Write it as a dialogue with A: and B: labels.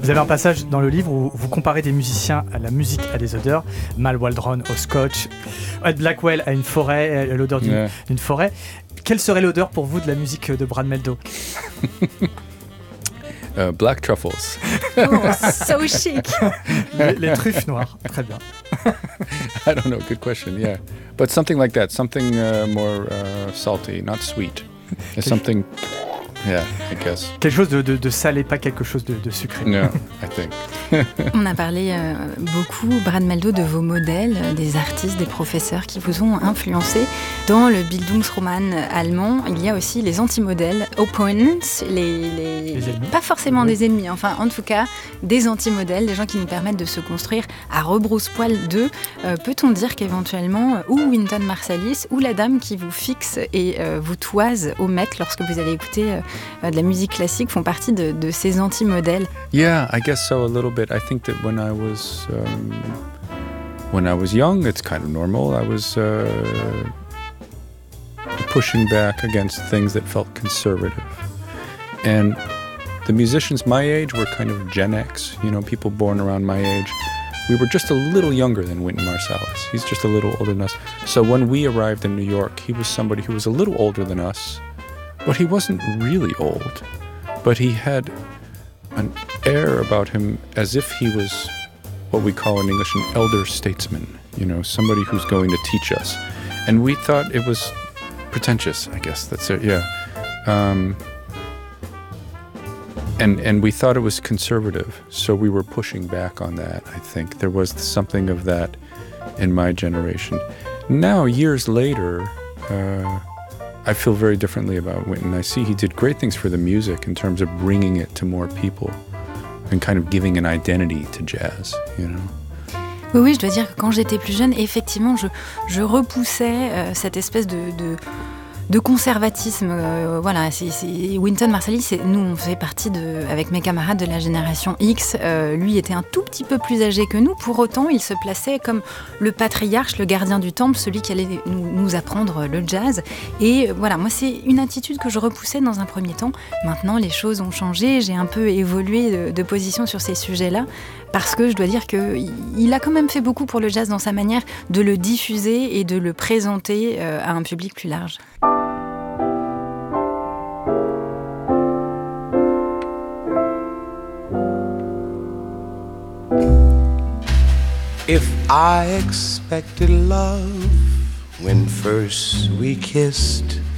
A: Vous avez un passage dans le livre où vous comparez des musiciens à la musique à des odeurs. Mal Waldron au scotch, Ed Blackwell à une forêt, à l'odeur d'une forêt. Quelle serait l'odeur pour vous de la musique de Brad Mehldau?
B: Black truffles.
C: Oh, so chic.
A: Les truffes noires, très bien.
B: I don't know, good question, yeah. But something like that, something more salty, not sweet. Something, yeah, I guess.
A: Quelque chose de salé, pas quelque chose de sucré.
B: Yeah, I think.
C: On a parlé beaucoup, Brad Mehldau, de vos modèles, des artistes, des professeurs qui vous ont influencé. Dans le Bildungsroman allemand, il y a aussi les antimodèles, opponents, les pas forcément des ennemis, enfin en tout cas des antimodèles, des gens qui nous permettent de se construire à rebrousse-poil d'eux. Peut-on dire qu'éventuellement, ou Wynton Marsalis, ou la dame qui vous fixe et vous toise au Met lorsque vous allez écouter de la musique classique font partie de ces antimodèles?
B: Yeah, I guess so, a little bit. I think that when I was young, it's kind of normal. I was pushing back against things that felt conservative. And the musicians my age were kind of Gen X, you know, people born around my age. We were just a little younger than Wynton Marsalis. He's just a little older than us. So when we arrived in New York, he was somebody who was a little older than us, but he wasn't really old. But he had an air about him as if he was what we call in English an elder statesman, you know, somebody who's going to teach us. And we thought it was pretentious, I guess that's it, yeah. And we thought it was conservative, so we were pushing back on that, I think. There was something of that in my generation. Now, years later, I feel very differently about Wynton. I see he did great things for the music in terms of bringing it to more people and kind of giving an identity to jazz, you know.
C: Oui, je dois dire que quand j'étais plus jeune, effectivement, je repoussais cette espèce de conservatisme. Voilà, c'est Wynton Marsalis, nous on faisait partie avec mes camarades de la génération X. Lui était un tout petit peu plus âgé que nous. Pour autant, il se plaçait comme le patriarche, le gardien du temple, celui qui allait nous apprendre le jazz. Et voilà, moi c'est une attitude que je repoussais dans un premier temps. Maintenant, les choses ont changé. J'ai un peu évolué de position sur ces sujets-là. Parce que je dois dire qu'il a quand même fait beaucoup pour le jazz dans sa manière de le diffuser et de le présenter à un public plus large.
D: If I expected love when first we kissed,